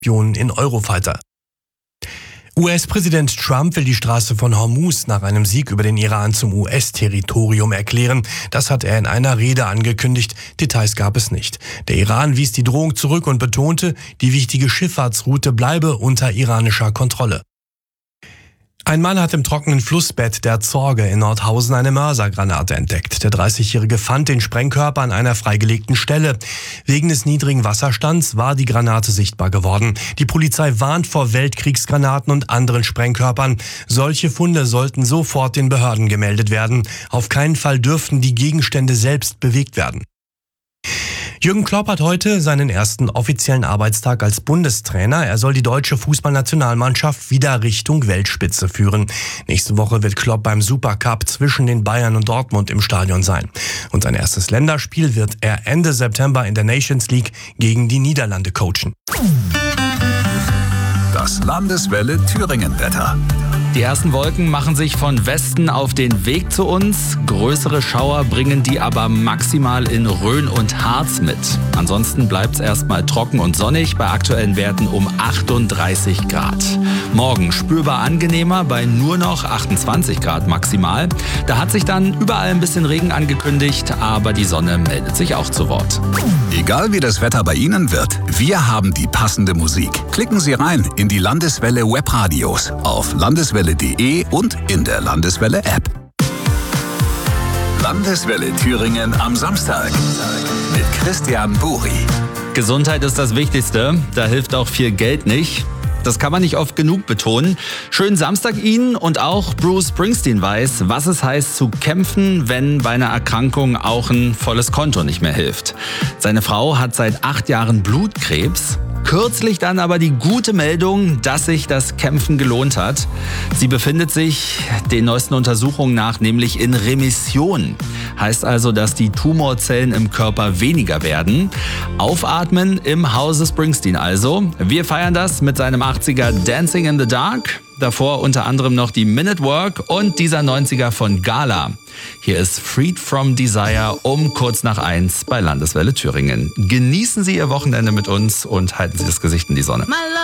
Millionen in Eurofighter. US-Präsident Trump will die Straße von Hormuz nach einem Sieg über den Iran zum US-Territorium erklären. Das hat er in einer Rede angekündigt. Details gab es nicht. Der Iran wies die Drohung zurück und betonte, die wichtige Schifffahrtsroute bleibe unter iranischer Kontrolle. Ein Mann hat im trockenen Flussbett der Zorge in Nordhausen eine Mörsergranate entdeckt. Der 30-Jährige fand den Sprengkörper an einer freigelegten Stelle. Wegen des niedrigen Wasserstands war die Granate sichtbar geworden. Die Polizei warnt vor Weltkriegsgranaten und anderen Sprengkörpern. Solche Funde sollten sofort den Behörden gemeldet werden. Auf keinen Fall dürften die Gegenstände selbst bewegt werden. Jürgen Klopp hat heute seinen ersten offiziellen Arbeitstag als Bundestrainer. Er soll die deutsche Fußballnationalmannschaft wieder Richtung Weltspitze führen. Nächste Woche wird Klopp beim Supercup zwischen den Bayern und Dortmund im Stadion sein. Und sein erstes Länderspiel wird er Ende September in der Nations League gegen die Niederlande coachen. Das Landeswelle Thüringen-Wetter. Die ersten Wolken machen sich von Westen auf den Weg zu uns. Größere Schauer bringen die aber maximal in Rhön und Harz mit. Ansonsten bleibt es erstmal trocken und sonnig bei aktuellen Werten um 38 Grad. Morgen spürbar angenehmer bei nur noch 28 Grad maximal. Da hat sich dann überall ein bisschen Regen angekündigt, aber die Sonne meldet sich auch zu Wort. Egal wie das Wetter bei Ihnen wird, wir haben die passende Musik. Klicken Sie rein in die Landeswelle Webradios auf landeswelle.de und in der Landeswelle App. Landeswelle Thüringen am Samstag mit Christian Buri. Gesundheit ist das Wichtigste, da hilft auch viel Geld nicht. Das kann man nicht oft genug betonen. Schönen Samstag Ihnen und auch Bruce Springsteen weiß, was es heißt zu kämpfen, wenn bei einer Erkrankung auch ein volles Konto nicht mehr hilft. Seine Frau hat seit 8 Jahren Blutkrebs. Kürzlich dann aber die gute Meldung, dass sich das Kämpfen gelohnt hat. Sie befindet sich den neuesten Untersuchungen nach nämlich in Remission. Heißt also, dass die Tumorzellen im Körper weniger werden. Aufatmen im Hause Springsteen also. Wir feiern das mit seinem 80er Dancing in the Dark. Davor unter anderem noch die Minute Work und dieser 90er von Gala. Hier ist Freed from Desire um kurz nach 1 bei Landeswelle Thüringen. Genießen Sie Ihr Wochenende mit uns und halten Sie das Gesicht in die Sonne.